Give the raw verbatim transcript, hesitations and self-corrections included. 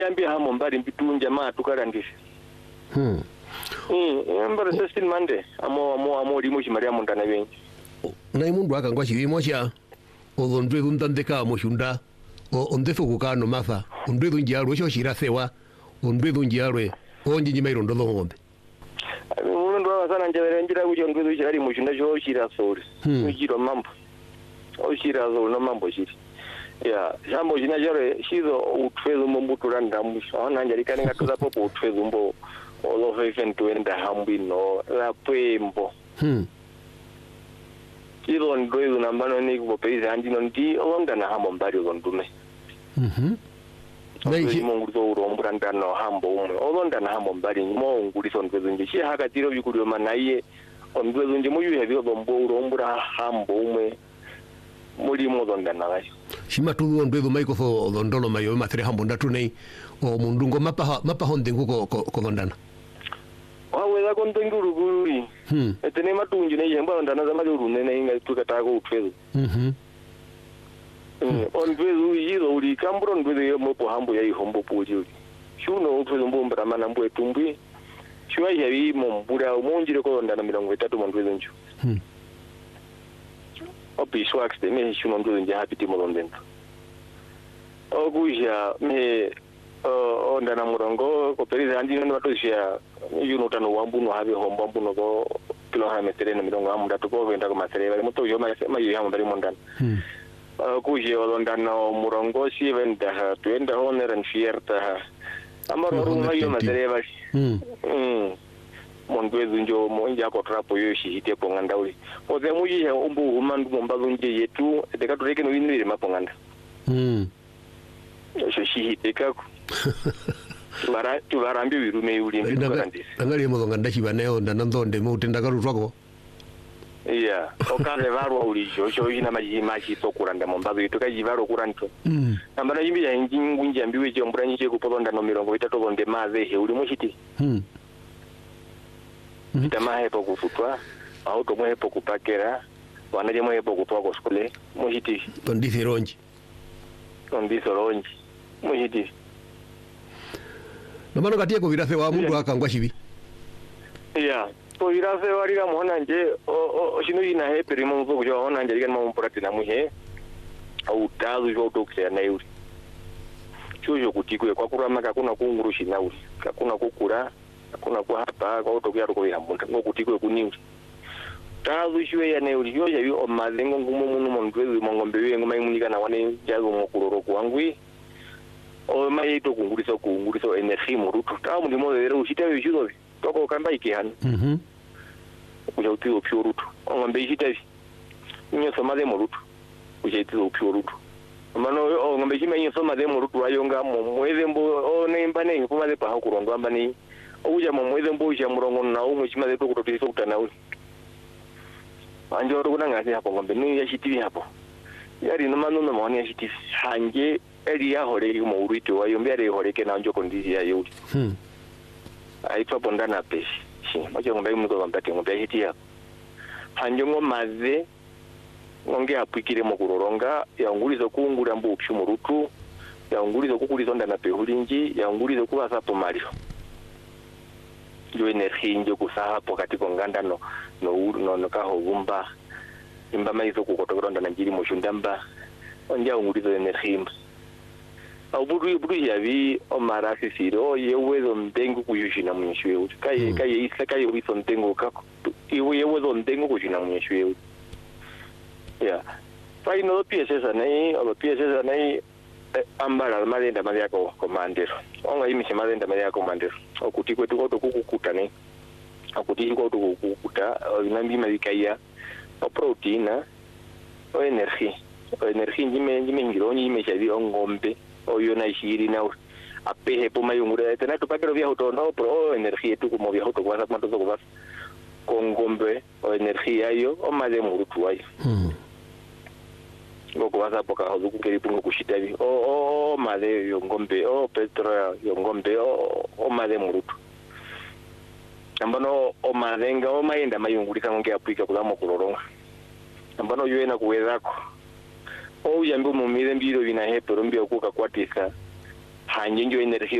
yambi hamo mbali mbitunja ma tukarandisha hmm mm yambara sixteen mande amo amo amo limo chimaria mundana benji na imundu akangwa chivimo cha odondwe ndandeka moshunda ondefo kukano mafa ondwe njalo cho shirasewa ondwe njalo onje nyima irondo ngombe mundu wasana njere njira kucho ndwe chali moshunda cho shirasori uchiro mambo oshirazo no mambo chiri ya jambo jina jore shizo utwezo mumbutura ndamusho ona njari kanenga tuza popo utwezo mbo olo even tuenda hambino la pembo hmm Kilo ndwezo nambano ni kupopeize andino ndi onda na hambo mbari uzondume mhm Naishi mungulizo urombura ndano hambo umwe onda na hambo mbari mo ngulizo ndwezo nje shi haka tiro bikulio manaye ondwezo nje muyu hebyo bombo urombura hambo umwe muri modo ndana gayo shima tu ondwezo maiko fo ondolo mayo matere hambo ndatu nei o mundungo mapa mapa honde nguko ko ndana waweza kontenguru guri hmm etene matunji ne yemba ndana za majuru nene inga tukata ko utwezo mhm mm ondwezo yizo uri kambro ndwezo mopo hambo yayi hombo poje shuno utwezo mbomba ramana mbwe tumbwi shwa yayi mombura umonjire ko ndana mirongo itatu mondwezo nju hmm opi swax de me shuno ndwezo nje hapiti molondento oguja me o ndana murongo ko perize andi no batosha yuno tano wambuno habe hombo mbuno ko kilo ha metere no mirongo amunda to ko venda ko matere muto yo ma ma yo hamo bari mondana hmm kuje olondana murongo si venda ha twenda honor and fierta amaro runga yo matere ba hmm mm mondwezo njo monja ko trapo yo shi hite ko ngandauri o ze muyi he umbu humandu mombazo nje yetu de ka tureke no winire maponganda hmm so shi hite ka Tubara tubarambi birume yuri ndikandisi angali mudonga ndachibaneo ndanandonde mu utenda karutwako iya okale varwa uri jojo ina maji maji sokuranda mombazo ituka jivaro kuranto mm ambana yimbi ya njingu njambiwe je mbura nyije kupolonda no mirongo itatu bonde maze he uri mushiti mm tama hepo kufutwa au to hepo kupakera wanaje mo hepo kutwa ko skole mushiti tondisi ronji tondisi ronji mushiti Namano katia ko virase wa mundu akangwa chibi. Yeah. To virase wari ga mona nje o o shinu ina he perimo mzo kujo ona nje ga mo prati na muhe. Au tazu jo to kse na yuri. Chujo kutikwe kwa kurama kakuna kungurushi na uri. Kakuna kukura, kakuna kwa hapa kwa to kyaro ko yambunda ngo kutikwe kuniuri. Tazu shwe ya na yuri yo ya yo o mazengo ngumo munu mondwezo mongombe we ngoma imunika na wane jazo mokuroro kwangwi. O mai to kungurisa kungurisa energy murutu ta mu mo dero ushita bishudo toko kamba ikihana mhm uja uti opyo rutu ngombe ishita nyo soma de murutu uja uti opyo rutu mano o ngombe shima nyo soma de murutu ayonga mo mweze mbo o nemba ne kuma de pa hakurondo amba ni uja mo mweze mbo uja murongo na umwe shima de to kutotisa utanauli anjo ro kunanga si hapo ngombe ni yashiti hapo yari no mano no moni yashiti hanje eli ya hore mo urito wa yombe ari hore ke na njo kondisi ya yuri hmm aitwa bondana peshi shi majo ngombe mu ko mbate ngombe hitia hanjo ngo maze ngonge apikire mo kuroronga ya ngulizo kungura mbu upshu rutu ya ngulizo kukulizo ndana pehulingi ya ngulizo kuba sapo malio yo energy njo kusahapo katiko nganda no no no, no kaho gumba imba maizo kukotokoronda na njiri mo shundamba onja ngulizo energy Auburu buru yavi o marasi siro yewezo ndengo kuyushina munyeshwe kai kai isa kai wiso ndengo kako iwe yewezo ndengo kuyushina munyeshwe ya pai no piesesa nei o piesesa nei ambara malenda malia ko komandero onga imishi malenda malia komandero okuti kwetu ko kukukuta nei akuti ko kukukuta inambi malikaya o proteina o energy o energy njime njime ngiro njime chavi ongombe oyo na ishiri na apehe po mayungura tena to pakero vya hotono pro energia tu como vya hoto kwa sababu to kwa kongombe o energia yo o made murutu ayo hmm ngoko wasa poka hozu kukeri pungo kushitavi o o made yo ngombe o petro yo ngombe o o made murutu ambano o madenga o mayenda mayungurika ngonge apika kulamo kuloronga ambano yo ena kuwezako o yambi mu mire mbiro bina hepero mbio kuka kwatisa hanje njo energia